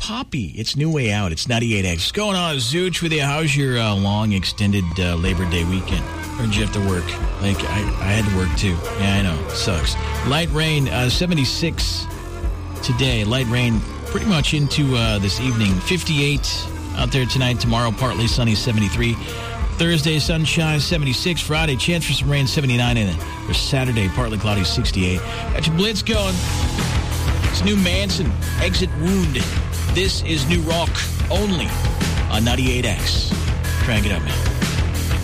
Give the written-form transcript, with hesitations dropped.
Poppy. It's New Way Out. It's 98X. What's going on, Zooch, with you? How's your long, extended Labor Day weekend? Or did you have to work? Like, I had to work, too. Yeah, I know. It sucks. Light rain, 76 today. Light rain pretty much into this evening. 58 out there tonight. Tomorrow, partly sunny, 73. Thursday, sunshine, 76. Friday, chance for some rain, 79. And then for Saturday, partly cloudy, 68. Got your blitz going. It's New Manson, Exit Wound. This is New Rock only on 98X. Crank it up, man.